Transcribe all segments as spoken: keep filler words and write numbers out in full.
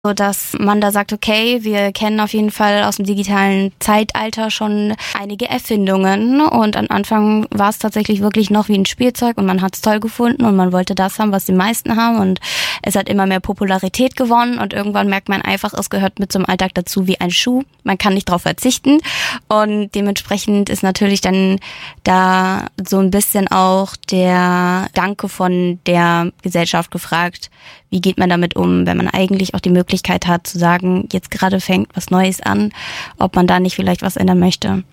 So dass man da sagt, okay, wir kennen auf jeden Fall aus dem digitalen Zeitalter schon einige Erfindungen und am Anfang war es tatsächlich wirklich noch wie ein Spielzeug und man hat es toll gefunden und man wollte das haben, was die meisten haben und es hat immer mehr Popularität gewonnen und irgendwann merkt man einfach, es gehört mit zum Alltag dazu wie ein Schuh. Man kann nicht drauf verzichten und dementsprechend ist natürlich dann da so ein bisschen auch der Danke von der Gesellschaft gefragt. Wie geht man damit um, wenn man eigentlich auch die Möglichkeit hat zu sagen, jetzt gerade fängt was Neues an, ob man da nicht vielleicht was ändern möchte.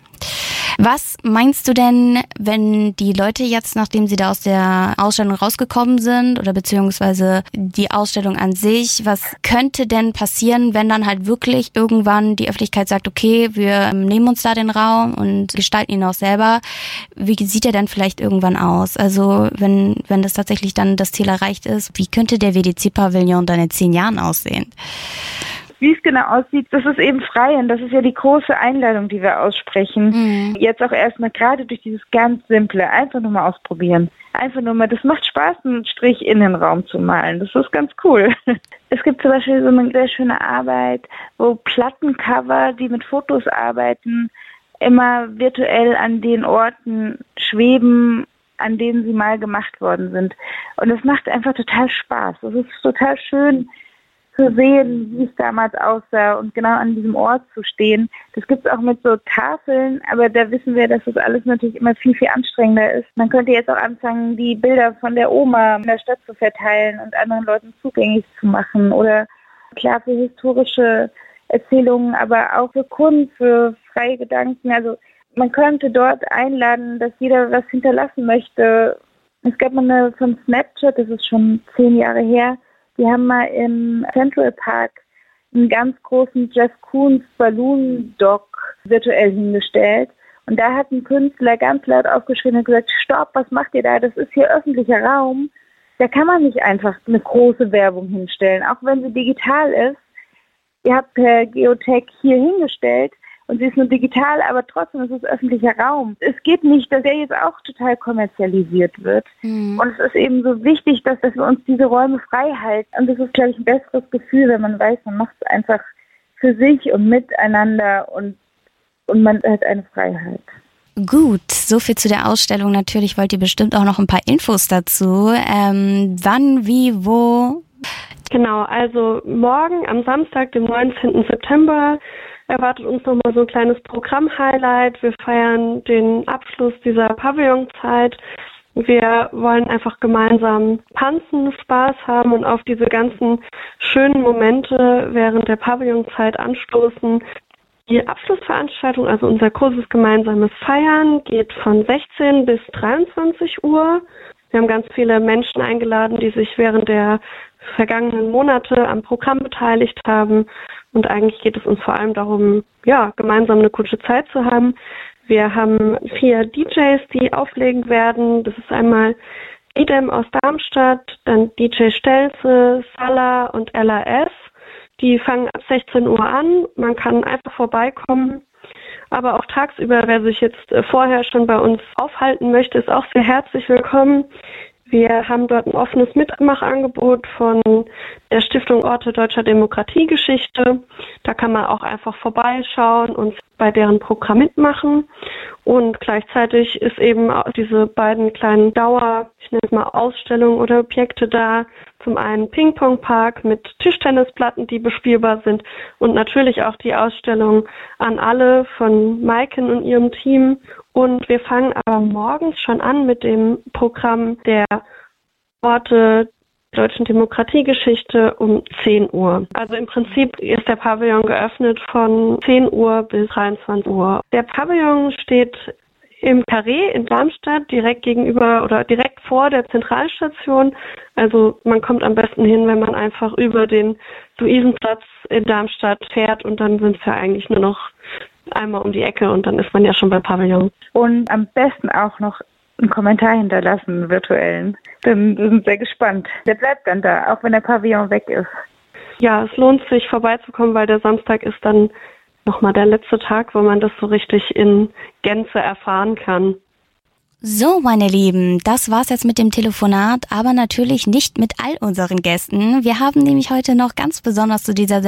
Was meinst du denn, wenn die Leute jetzt, nachdem sie da aus der Ausstellung rausgekommen sind oder beziehungsweise die Ausstellung an sich, was könnte denn passieren, wenn dann halt wirklich irgendwann die Öffentlichkeit sagt, okay, wir nehmen uns da den Raum und gestalten ihn auch selber. Wie sieht der dann vielleicht irgendwann aus? Also wenn wenn das tatsächlich dann das Ziel erreicht ist, wie könnte der W D C-Pavillon dann in zehn Jahren aussehen? Wie es genau aussieht, das ist eben frei und das ist ja die große Einladung, die wir aussprechen. Mhm. Jetzt auch erstmal gerade durch dieses ganz Simple, einfach nur mal ausprobieren. Einfach nur mal, das macht Spaß, einen Strich in den Raum zu malen. Das ist ganz cool. Es gibt zum Beispiel so eine sehr schöne Arbeit, wo Plattencover, die mit Fotos arbeiten, immer virtuell an den Orten schweben, an denen sie mal gemacht worden sind. Und das macht einfach total Spaß. Es ist total schön, zu sehen, wie es damals aussah und genau an diesem Ort zu stehen. Das gibt es auch mit so Tafeln, aber da wissen wir, dass das alles natürlich immer viel, viel anstrengender ist. Man könnte jetzt auch anfangen, die Bilder von der Oma in der Stadt zu verteilen und anderen Leuten zugänglich zu machen oder klar für historische Erzählungen, aber auch für Kunst, für freie Gedanken. Also man könnte dort einladen, dass jeder was hinterlassen möchte. Es gab mal eine von Snapchat, das ist schon zehn Jahre her. Die haben mal im Central Park einen ganz großen Jeff Koons Balloon Dog virtuell hingestellt. Und da hat ein Künstler ganz laut aufgeschrien und gesagt, stopp, was macht ihr da? Das ist hier öffentlicher Raum. Da kann man nicht einfach eine große Werbung hinstellen, auch wenn sie digital ist. Ihr habt per Geotech hier hingestellt und sie ist nur digital, aber trotzdem ist es öffentlicher Raum. Es geht nicht, dass der jetzt auch total kommerzialisiert wird. Mhm. Und es ist eben so wichtig, dass, dass wir uns diese Räume frei halten. Und das ist, glaube ich, ein besseres Gefühl, wenn man weiß, man macht es einfach für sich und miteinander und, und man hat eine Freiheit. Gut, so viel zu der Ausstellung. Natürlich wollt ihr bestimmt auch noch ein paar Infos dazu. Ähm, wann, wie, wo? Genau, also morgen am Samstag, dem neunzehnten September, erwartet uns nochmal so ein kleines Programm-Highlight. Wir feiern den Abschluss dieser Pavillonzeit. Wir wollen einfach gemeinsam tanzen, Spaß haben und auf diese ganzen schönen Momente während der Pavillonzeit anstoßen. Die Abschlussveranstaltung, also unser großes gemeinsames Feiern, geht von sechzehn bis dreiundzwanzig Uhr. Wir haben ganz viele Menschen eingeladen, die sich während der vergangenen Monate am Programm beteiligt haben. Und eigentlich geht es uns vor allem darum, ja, gemeinsam eine gute Zeit zu haben. Wir haben vier D Js, die auflegen werden. Das ist einmal Idem aus Darmstadt, dann D J Stelze, Salah und L A S. Die fangen ab sechzehn Uhr an. Man kann einfach vorbeikommen. Aber auch tagsüber, wer sich jetzt vorher schon bei uns aufhalten möchte, ist auch sehr herzlich willkommen. Wir haben dort ein offenes Mitmachangebot von der Stiftung Orte Deutscher Demokratiegeschichte. Da kann man auch einfach vorbeischauen und bei deren Programm mitmachen. Und gleichzeitig ist eben auch diese beiden kleinen Dauer, ich nenne es mal Ausstellungen oder Objekte da. Zum einen Ping-Pong-Park mit Tischtennisplatten, die bespielbar sind. Und natürlich auch die Ausstellung an alle von Maiken und ihrem Team. Und wir fangen aber morgens schon an mit dem Programm der Orte der Deutschen Demokratiegeschichte um zehn Uhr. Also im Prinzip ist der Pavillon geöffnet von zehn Uhr bis dreiundzwanzig Uhr. Der Pavillon steht im Carré in Darmstadt, direkt gegenüber oder direkt vor der Zentralstation. Also man kommt am besten hin, wenn man einfach über den Luisenplatz in Darmstadt fährt und dann sind es ja eigentlich nur noch einmal um die Ecke und dann ist man ja schon beim Pavillon. Und am besten auch noch einen Kommentar hinterlassen, einen virtuellen. Dann sind wir sehr gespannt. Der bleibt dann da, auch wenn der Pavillon weg ist. Ja, es lohnt sich vorbeizukommen, weil der Samstag ist dann nochmal der letzte Tag, wo man das so richtig in Gänze erfahren kann. So, meine Lieben, das war's jetzt mit dem Telefonat, aber natürlich nicht mit all unseren Gästen. Wir haben nämlich heute noch ganz besonders zu dieser